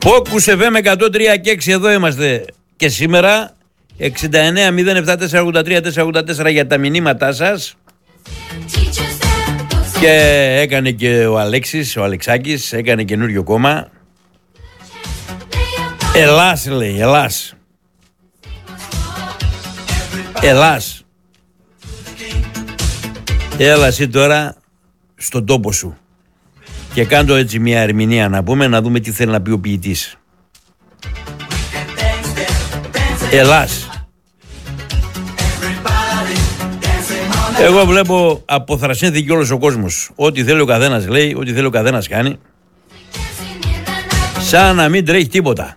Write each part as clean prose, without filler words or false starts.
Focus FM 103 και 6 εδώ είμαστε και σήμερα 69-07-483-484 για τα μηνύματά σας. Και έκανε και ο Αλέξης, ο Αλεξάκης, έκανε καινούριο κόμμα. Ελλάς λέει, Ελλάς. Ελλάς. Έλα εσύ τώρα στον τόπο σου και κάντο έτσι μια ερμηνεία να πούμε, να δούμε τι θέλει να πει ο ποιητής. Ελλάς. Εγώ βλέπω αποθρασύνθηκε όλος ο κόσμος. Ό,τι θέλει ο καθένας λέει, ό,τι θέλει ο καθένας κάνει. Σαν να μην τρέχει τίποτα.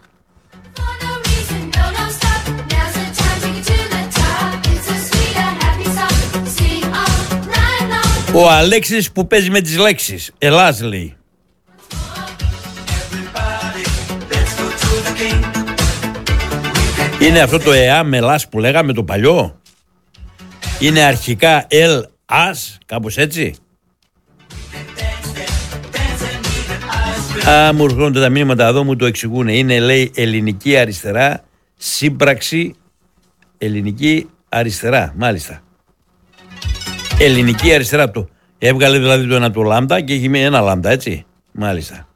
Ο Αλέξης που παίζει με τις λέξεις. Ελλάς λέει. Είναι αυτό το Ελλάς που λέγαμε το παλιό. Είναι αρχικά Ελλάς, κάπως έτσι. Μου έρχονται τα μήνυματα εδώ, μου το εξηγούν. Είναι λέει ελληνική αριστερά, σύμπραξη ελληνική αριστερά, μάλιστα. Ελληνική αριστερά το. Έβγαλε δηλαδή το ένα το λάμδα και έχει ένα λάμδα, έτσι. Μάλιστα.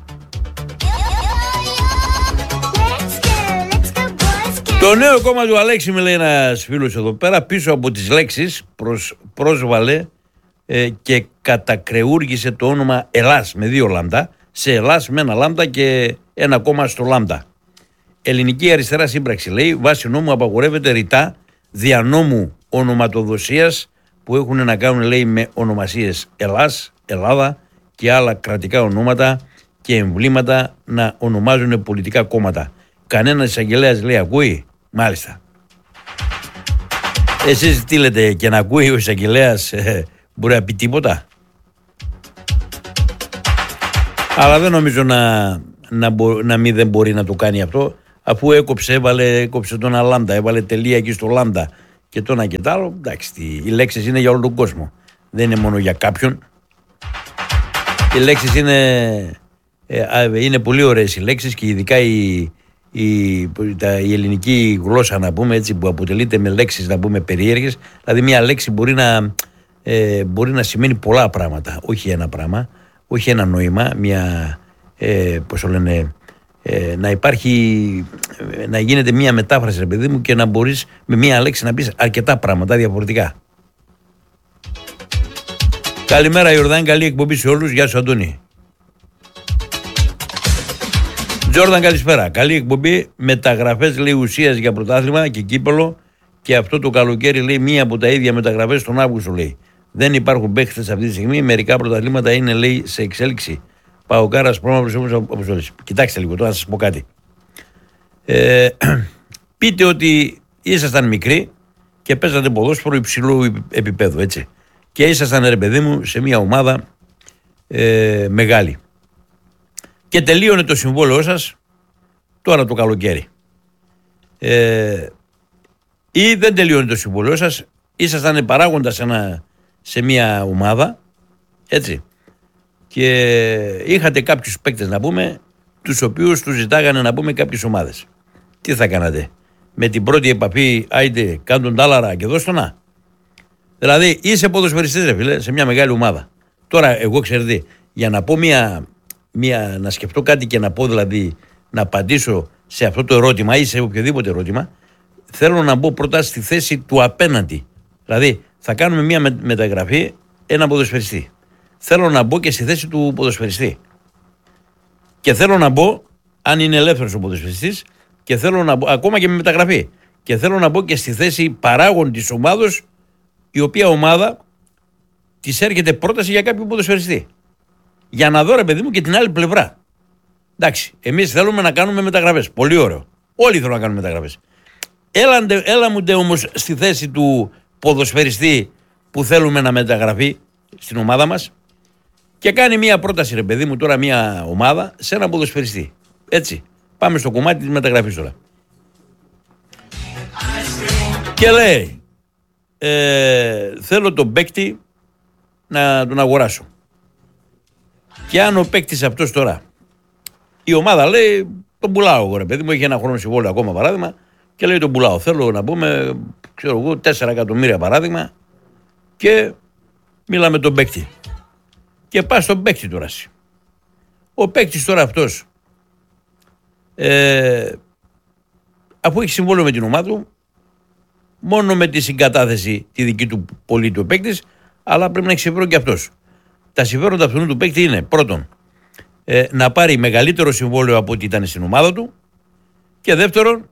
Το νέο κόμμα του Αλέξη, με λέει ένας φίλος εδώ πέρα, πίσω από τις λέξεις πρόσβαλε και κατακρεούργησε το όνομα Ελλάς με 2 λάμδα, σε Ελλάς με 1 λάμδα και 1 κόμμα στο λάμδα. Ελληνική αριστερά σύμπραξη λέει, βάσει νόμου απαγορεύεται ρητά δια νόμου ονοματοδοσίας που έχουν να κάνουν λέει με ονομασίες Ελλάς, Ελλάδα και άλλα κρατικά ονόματα και εμβλήματα να ονομάζουν πολιτικά κόμματα. Κανένας εισαγγελέας λέει ακούει, μάλιστα. Εσείς τι λέτε, και να ακούει ο εισαγγελέας μπορεί να πει τίποτα? Αλλά δεν νομίζω να μην δεν μπορεί να το κάνει αυτό, αφού έκοψε τον λάμδα, έβαλε τελεία εκεί στο λάμδα και το ένα και το άλλο. Εντάξει, οι λέξεις είναι για όλο τον κόσμο, δεν είναι μόνο για κάποιον. Οι λέξεις είναι πολύ ωραίες οι λέξεις και ειδικά η ελληνική γλώσσα, να πούμε έτσι, που αποτελείται με λέξεις, να πούμε, περίεργες. Δηλαδή μια λέξη μπορεί να σημαίνει πολλά πράγματα, όχι ένα πράγμα, όχι ένα νόημα, πώς το λένε, να υπάρχει, να γίνεται μια μετάφραση, ρε παιδί μου, και να μπορείς με μια λέξη να πεις αρκετά πράγματα διαφορετικά. Καλημέρα Ιορδάνη, καλή εκπομπή σε όλους. Γεια σου Αντώνη. Τζόρνταν, καλησπέρα. Καλή εκπομπή. Μεταγραφές λέει ουσίας για πρωτάθλημα και κύπελο, και αυτό το καλοκαίρι λέει μία από τα ίδια μεταγραφές τον Αύγουστο λέει. Δεν υπάρχουν παίχτες αυτή τη στιγμή. Μερικά πρωταθλήματα είναι λέει σε εξέλιξη. Παοκάρας, πρόμαυρος όμως αποστολής. Κοιτάξτε λίγο τώρα να σας πω κάτι. Πείτε ότι ήσασταν μικροί και παίζατε ποδόσφαιρο υψηλού επίπεδου, έτσι. Και ήσασταν, ρε παιδί μου, σε μια ομάδα μεγάλη. Και τελείωνε το συμβόλαιό σας τώρα το καλοκαίρι. Ή δεν τελείωνε το συμβόλαιό σας, ήσασταν παράγοντας σε μια ομάδα, έτσι. Και είχατε κάποιους παίκτες, να πούμε, τους οποίους τους ζητάγανε, να πούμε, κάποιες ομάδες. Τι θα κάνατε? Με την πρώτη επαφή, άιντε, κάν τον τάλαρα και δώσ' τον. Δηλαδή, είσαι ποδοσφαιριστής, ρε φίλε, σε μια μεγάλη ομάδα. Τώρα, εγώ ξέρετε, για να πω να σκεφτώ κάτι και να πω, δηλαδή, να απαντήσω σε αυτό το ερώτημα ή σε οποιοδήποτε ερώτημα, θέλω να μπω πρώτα στη θέση του απέναντι. Δηλαδή, θα κάνουμε μια μεταγραφή, ένα ποδοσφαιριστή. Θέλω να μπω και στη θέση του ποδοσφαιριστή. Και θέλω να μπω, αν είναι ελεύθερος ο ποδοσφαιριστής, και θέλω να μπω, ακόμα και με μεταγραφή, και θέλω να μπω και στη θέση παράγων της ομάδος, η οποία ομάδα της έρχεται πρόταση για κάποιο ποδοσφαιριστή. Για να δω, ρε παιδί μου, και την άλλη πλευρά. Εντάξει, εμείς θέλουμε να κάνουμε μεταγραφές. Πολύ ωραίο. Όλοι θέλουν να κάνουμε μεταγραφές. Έλα μου ντε όμως στη θέση του ποδοσφαιριστή που θέλουμε να μεταγραφεί στην ομάδα μας και κάνει μια πρόταση, ρε παιδί μου, τώρα μια ομάδα σε ένα ποδοσφαιριστή. Έτσι. Πάμε στο κομμάτι της μεταγραφής τώρα. Και λέει, θέλω τον παίκτη να τον αγοράσω. Και αν ο παίκτης αυτός τώρα η ομάδα λέει τον πουλάω εγώ, ρε παιδί μου, έχει ένα χρόνο συμβόλαιο ακόμα παράδειγμα και λέει τον πουλάω. Θέλω να πούμε, ξέρω εγώ, 4 εκατομμύρια παράδειγμα και μίλαμε τον παίκτη. Και πας στον παίκτη τώρα. Ο παίκτης τώρα αυτός, αφού έχει συμβόλαιο με την ομάδα του, μόνο με τη συγκατάθεση τη δική του πολίτη ο παίκτης, αλλά πρέπει να έχει συμφέρον και αυτός. Τα συμφέροντα αυτού του παίκτη είναι πρώτον να πάρει μεγαλύτερο συμβόλαιο από ό,τι ήταν στην ομάδα του και δεύτερον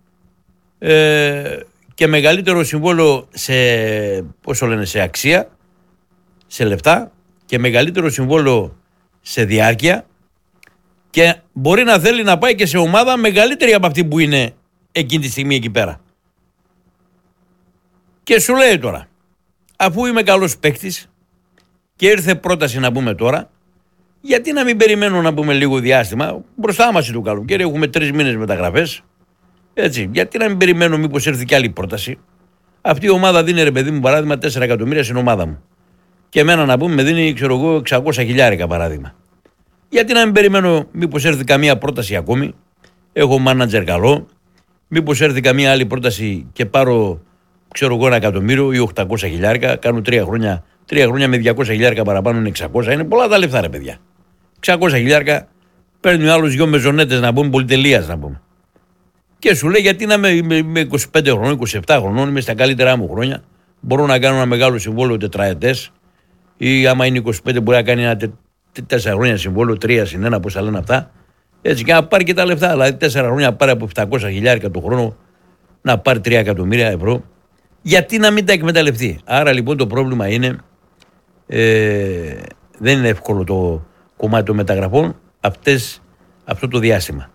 και μεγαλύτερο συμβόλαιο σε αξία, σε λεφτά και μεγαλύτερο συμβόλαιο σε διάρκεια και μπορεί να θέλει να πάει και σε ομάδα μεγαλύτερη από αυτή που είναι εκείνη τη στιγμή εκεί πέρα. Και σου λέει τώρα, αφού είμαι καλός παίκτης και ήρθε πρόταση να πούμε τώρα, γιατί να μην περιμένω να πούμε λίγο διάστημα, μπροστά μας το καλοκαίρι έχουμε 3 μήνες μεταγραφές, έτσι, γιατί να μην περιμένω μήπως έρθει κι άλλη πρόταση. Αυτή η ομάδα δίνει, ρε παιδί μου, παράδειγμα 4 εκατομμύρια στην ομάδα μου και εμένα να πούμε με δίνει, ξέρω εγώ, 600 χιλιάρικα παράδειγμα. Γιατί να μην περιμένω μήπως έρθει καμία πρόταση ακόμη, έχω μάνατζερ καλό, μήπως έρθει καμία άλλη πρόταση και πάρω, ξέρω εγώ, 1 εκατομμύριο ή 800 χιλιάρικα, κάνω 3 χρόνια. 3 χρόνια με 200 χιλιάρικα παραπάνω είναι 600, είναι πολλά τα λεφτά, ρε παιδιά. 600 χιλιάρικα παίρνει ο άλλος 2 μεζονέτες να πούμε, πολυτελείας να πούμε. Και σου λέει γιατί να είμαι 25 χρονών, 27 χρονών, είμαι στα καλύτερά μου χρόνια. Μπορώ να κάνω ένα μεγάλο συμβόλαιο τετραετές ή άμα είναι 25 μπορεί να κάνει ένα 4 χρόνια συμβόλαιο, 3 συν 1, πώς θα λένε αυτά. Έτσι και να πάρει και τα λεφτά. Δηλαδή 4 χρόνια πάρει από 700 χιλιάρικα το χρόνο να πάρει 3 εκατομμύρια ευρώ. Γιατί να μην τα εκμεταλλευτεί. Άρα λοιπόν το πρόβλημα είναι δεν είναι εύκολο το κομμάτι των μεταγραφών αυτό το διάστημα.